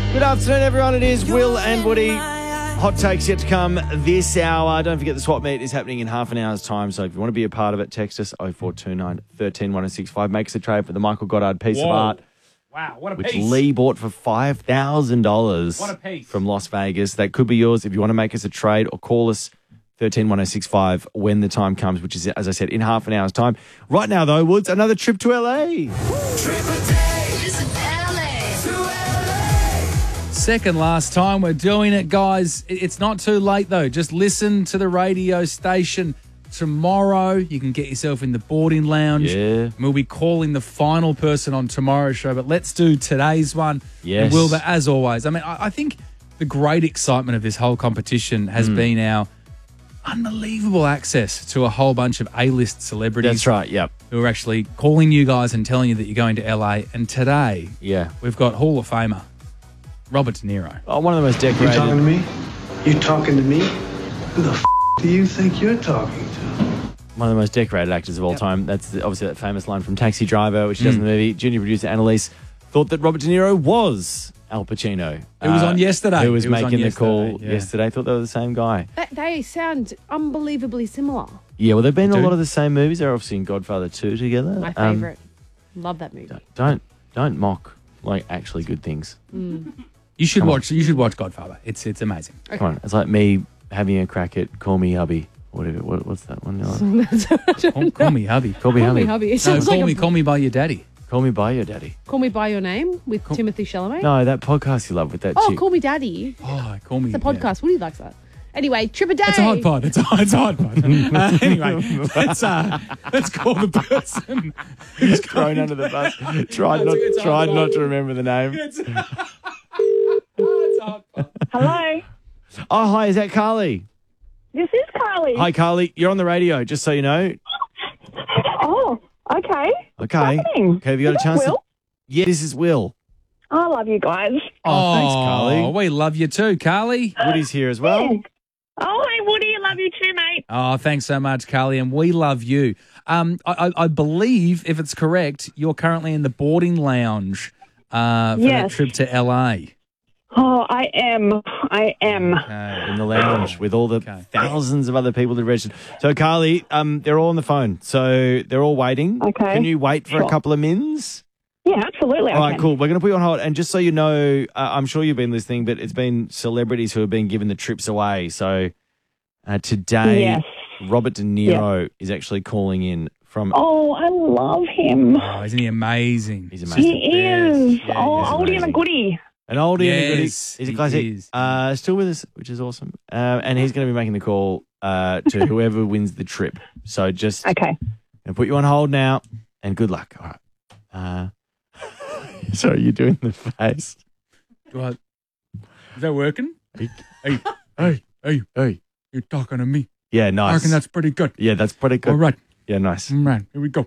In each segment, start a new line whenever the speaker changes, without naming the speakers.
Good afternoon, everyone. It is Will and Woody. Hot takes yet to come this hour. Don't forget the swap meet is happening in half an hour's time. So if you want to be a part of it, text us 0429 13 1065. Make us a trade for the Michael Goddard piece of art.
Wow, what a
Which
piece.
Lee bought for $5,000
What a piece.
from Las Vegas. That could be yours if you want to make us a trade or call us 13 1065 when the time comes, which is, as I said, in half an hour's time. Right now, though, Woods, another trip to LA.
Second last time we're doing it, guys. It's not too late, though. Just listen to the radio station. Tomorrow, you can get yourself in the boarding lounge.
Yeah.
And we'll be calling the final person on tomorrow's show, but let's do today's one.
Yes.
And Wilbur, as always, I mean, I think the great excitement of this whole competition has been our unbelievable access to a whole bunch of A-list celebrities.
That's right, yep.
Who are actually calling you guys and telling you that you're going to LA. And today,
Yeah.
we've got Hall of Famer Robert De Niro.
Oh, one of the most
You
decorated.
talking to me? You talking to me? Who the do you think you're talking to?
One of the most decorated actors of all time. That's obviously that famous line from Taxi Driver, which he does in the movie. Junior producer Annalise thought that Robert De Niro was Al Pacino.
It was on yesterday.
Who was
It was on
making the
yesterday,
call
yeah.
yesterday. Thought they were the same guy.
They sound unbelievably similar.
Yeah, well, they've been in
They
a
do.
lot of the same movies. They're obviously in Godfather 2 together.
My favourite. Love that movie.
Don't mock like actually good things.
You should watch. You should watch Godfather. It's amazing.
Come on, it's like me having a crack at Call Me Hubby. Whatever. What's that one?
Call me hubby.
Call Me
Call
Hubby.
me hubby. It
No,
sounds
call
like
me. Call me by your daddy.
Call Me By Your Daddy.
Call Me By Your Name with Timothy Chalamet.
No, that podcast you love with that
Oh,
chick.
Call Me Daddy.
Oh, call me.
The podcast. Woody likes that. Anyway, trip a day.
It's a hot pod. It's a hot pod. Anyway, let's call the person who's
Thrown under the bus. Tried
It's a hot
not
pod.
to remember the name.
It's a hot pod.
Hello,
Oh, hi, is that Carly?
this is Carly.
Hi, Carly. You're on the radio, just so you know.
Oh, okay.
Okay.
Happening?
Okay, have you got a
Is that
chance?
Will?
Yeah, this is Will.
I love you guys.
Oh, thanks, Carly.
We love you too, Carly.
Woody's here as well.
Oh, hey, Woody, I love you too, mate.
Oh, thanks so much, Carly, and we love you. I believe, if it's correct, you're currently in the boarding lounge for that
Yes.
trip to LA.
Oh, I am.
In the lounge with all the thousands of other people that registered. So, Carly, they're all on the phone. So they're all waiting.
Okay.
Can you wait for a
Sure.
couple of mins?
Yeah, absolutely.
All right, cool. We're going to put you on hold. And just so you know, I'm sure you've been listening, but it's been celebrities who have been given the trips away. So today,
Yes.
Robert De Niro is actually calling in from...
Oh, I love him.
Oh, isn't he amazing?
He's amazing.
He is.
Yeah,
oh,
he's
oldie and a
amazing.
goodie.
An oldie and a goodie.
Yes,
He's a
he
classic.
is.
Still with us, which is awesome. And he's going to be making the call to whoever wins the trip. So just
Okay.
going to put you on hold now, and good luck. All right. Sorry, you're doing the face.
What? Is that working?
Hey.
Hey, you're talking to me.
Yeah,
I
nice.
reckon that's pretty good.
Yeah, that's pretty good.
All right.
Yeah, nice.
All right, here we go.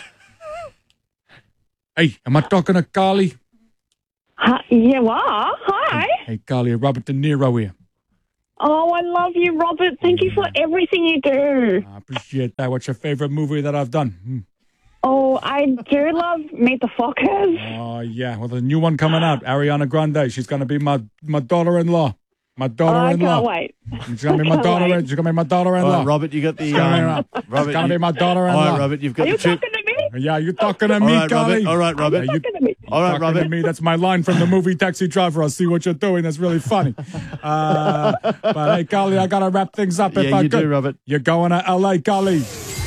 Hey, am I talking to Carly?
Yeah, well, hi.
Hey, Carly, Robert De Niro here.
Oh, I love you, Robert. Thank you for everything you do.
I appreciate that. What's your favorite movie that I've done?
Oh, I do love Meet the Fockers.
Oh, yeah. Well, the new one coming out, Ariana Grande. She's going to be my daughter-in-law. My
I
daughter-in-law.
can't wait.
She's going to be my
Can't
daughter.
wait.
She's going to be my
All
daughter-in-law.
right, Robert, you got the...
She's going to be my
All
daughter-in-law.
right, Robert, you've got
Are you
the trip.
talking to me?
Yeah, you talking to
All
me,
right,
Carly?
Robert. All right, Robert.
Yeah, you
Talking to me.
All right,
talking to
Robert.
me. That's my line from the movie Taxi Driver. I see what you're doing. That's really funny. But hey, Carly, I got to wrap things up if
Yeah,
I
you
could.
do, Robert.
You're going to L.A., Carly.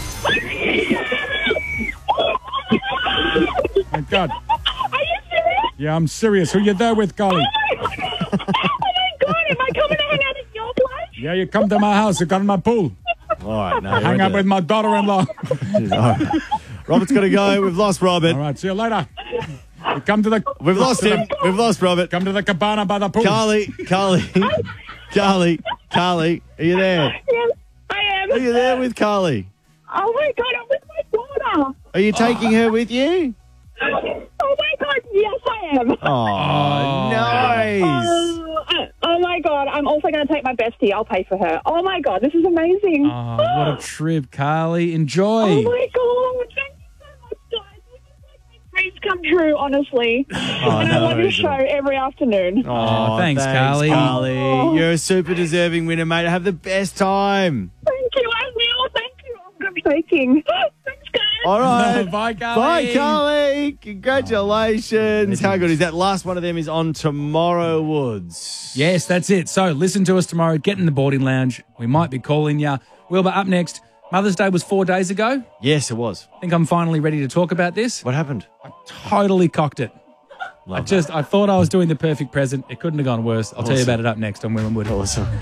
My God.
Are you serious?
Yeah, I'm serious. Who you there with, Carly?
Oh my God, am I coming to hang out at your place?
Yeah, you come to my house. You got in my pool.
All right, no.
Hang out with my daughter-in-law.
All right. Robert's got to go. We've lost Robert.
All right, see you later. You come to the...
We've lost him. We've lost Robert.
Come to the cabana by the pool.
Carly. Are you there?
Yes, I am.
Are you there with Carly?
Oh my God, I'm with my daughter.
Are you taking her with you?
Oh my God, yes, I am.
Oh, nice.
Oh my God, I'm also going to take my bestie. I'll pay for her. Oh my God, this is amazing.
Oh, what a trip, Carly. Enjoy.
Oh my God, thank you so much, guys. This is like my dreams come true, honestly.
Oh,
and I love your show every afternoon.
Oh,
thanks, Carly.
Oh.
You're a super deserving winner, mate. Have the best time.
Thank you, I will. Thank you. I'm shaking. Thanks, guys.
All right.
Bye, Carly.
Bye, Carly. Congratulations. How good is that? Last one of them is on tomorrow, Woods.
Yes, that's it. So listen to us tomorrow. Get in the boarding lounge. We might be calling you. Wilbur, up next. Mother's Day was 4 days ago.
Yes, it was.
I think I'm finally ready to talk about this.
What happened?
I totally cocked it. I thought I was doing the perfect present. It couldn't have gone worse. I'll tell you about it up next on Will and Woody.
Awesome.